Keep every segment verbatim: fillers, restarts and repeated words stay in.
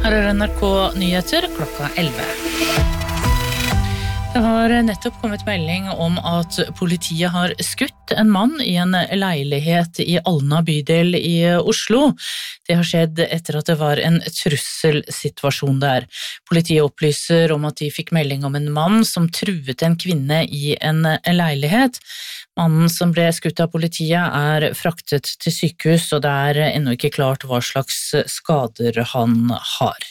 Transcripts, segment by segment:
Her er N R K Nyheter klokka elleve. Det har nettopp kommet melding om at politiet har skutt en mann i en leilighet i Alna bydel i Oslo. Det har skjedd etter at det var en trusselsituasjon der. Politiet opplyser om at de fikk melding om en mann som truet en kvinne i en leilighet. Mannen som ble skutt av politiet er fraktet til sykehus, og det er ennå ikke klart hva slags skader han har.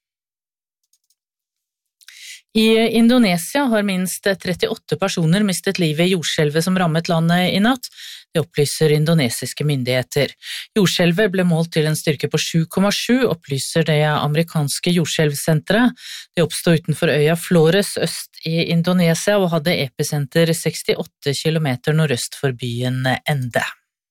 I Indonesia har minst trettiåtte personer mistet livet i jordskjelvet som rammet landet i natt. Det opplyser indonesiske myndigheter. Jordskjelvet ble målt til en styrke på sju komma sju, opplyser det amerikanske jordskjelvsenteret. Det oppstod utenfor øya Flores øst i Indonesia og hadde episenter sekstiåtte kilometer nordøst for byen Ende.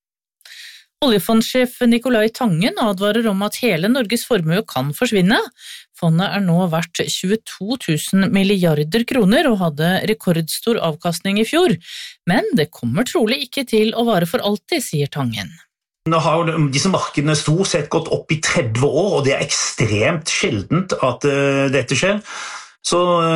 Oljefondsjef Nicolai Tangen advarer om at hele Norges formue kan forsvinne. Fondet er nå verdt tjueto tusen milliarder kroner og hadde rekordstor avkastning i fjor. Men det kommer trolig ikke til å vare for alltid, sier Tangen. Nå har disse markedene stort sett gått opp i tretti år, og det er ekstremt sjeldent at uh, dette skjer. Så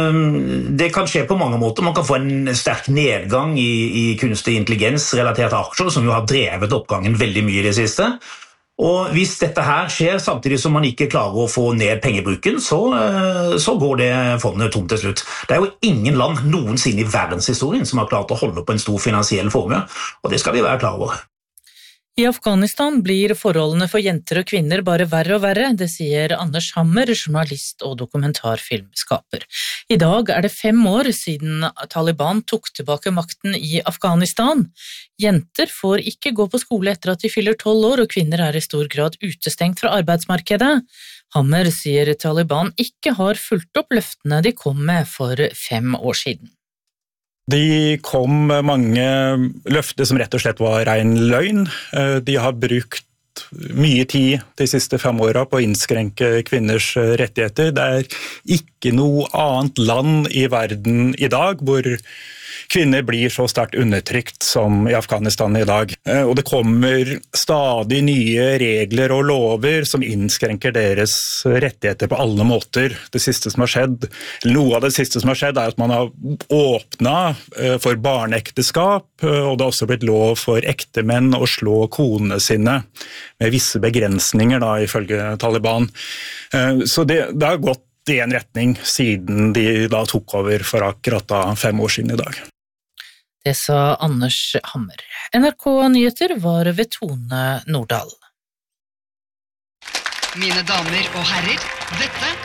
det kan skje på mange måter. Man kan få en sterk nedgang i, i kunstig intelligens relatert til aksjer, som jo har drevet oppgangen veldig mye i det siste. Og hvis dette her skjer samtidig som man ikke klarer å få ned pengebruken, så, så går det fondet tomt til slutt. Det er jo ingen land noensinne i verdenshistorien som har klart å holde på en stor finansiell formue, og det skal vi være klar over. I Afghanistan blir forholdene for jenter og kvinner bare verre og verre, det sier Anders Hammer, journalist og dokumentarfilmskaper. I dag er det fem år siden Taliban tok tilbake makten i Afghanistan. Jenter får ikke gå på skole etter at de fyller tolv år, og kvinner er i stor grad utestengt fra arbeidsmarkedet. Hammer sier Taliban ikke har fulgt opp løftene de kom med for fem år siden. De kom med mange løfter som rett og slett var ren løgn. De har brukt mye tid de siste fem årene på å innskrenke kvinners rettigheter. Det er ikke noe annet land i verden i dag hvor kvinner blir så sterkt undertrykt som i Afghanistan i dag. Og det kommer stadig nye regler og lover som innskrenker deres rettigheter på alle måter. Det siste som har skjedd, eller noe av det siste som har skjedd, er at man har åpnet for barneekteskap, og det har også blitt lov for ektemenn å slå konene sine med visse begrensninger, da, ifølge Taliban. Så det, det har gått i en retning siden de da tok over for akkurat da fem år siden i dag. Det sa Anders Hammer. N R K Nyheter var ved Tone Nordahl. Mine damer og herrer, dette